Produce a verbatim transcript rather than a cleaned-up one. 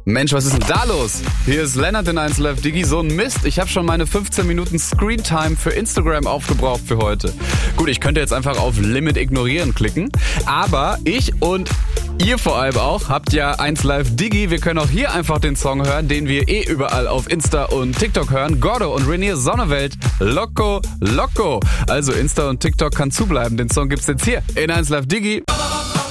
Mensch, was ist denn da los? Hier ist Lennart in eins Live Digi. So ein Mist. Ich habe schon meine fünfzehn Minuten Screentime für Instagram aufgebraucht für heute. Gut, ich könnte jetzt einfach auf Limit ignorieren klicken. Aber ich und ihr vor allem auch habt ja eins Live Digi. Wir können auch hier einfach den Song hören, den wir eh überall auf Insta und TikTok hören. Gordo und René Sonnewelt. Loco, Loco. Also Insta und TikTok kann zubleiben. Den Song gibt's jetzt hier in eins Live Digi.